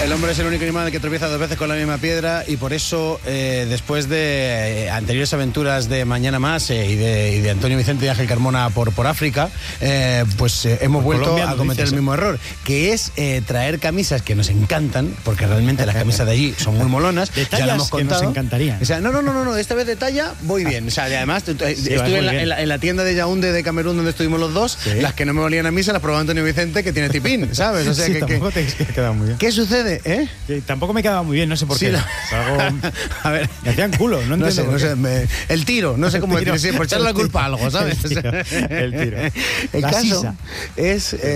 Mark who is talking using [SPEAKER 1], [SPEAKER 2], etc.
[SPEAKER 1] El hombre es el único animal que tropieza 2 veces con la misma piedra y por eso, después de anteriores aventuras de Mañana Más y de Antonio Vicente y Ángel Carmona por África, hemos vuelto
[SPEAKER 2] Colombia,
[SPEAKER 1] a cometer el mismo error, que es traer camisas que nos encantan, porque realmente las camisas de allí son muy molonas.
[SPEAKER 2] De tallas
[SPEAKER 1] ya lo hemos contado.
[SPEAKER 2] que nos encantarían.
[SPEAKER 1] O sea, no, esta vez de talla voy bien. O sea, además estuve en la tienda de Yaoundé de Camerún donde estuvimos los dos,
[SPEAKER 2] sí.
[SPEAKER 1] las que no me valían a mí se las probó Antonio Vicente, que tiene tipín, ¿sabes? O sea,
[SPEAKER 2] sí, tampoco te ha quedado muy bien.
[SPEAKER 1] ¿Qué sucede,
[SPEAKER 2] Que tampoco me quedaba muy bien, no sé por
[SPEAKER 1] Sí,
[SPEAKER 2] qué.
[SPEAKER 1] A ver,
[SPEAKER 2] me hacían culo, no entiendo.
[SPEAKER 1] No sé, el tiro, no sé cómo decir, por echarle la culpa a algo, ¿sabes?
[SPEAKER 2] El tiro.
[SPEAKER 1] El
[SPEAKER 2] La
[SPEAKER 1] caso
[SPEAKER 2] sisa.
[SPEAKER 1] es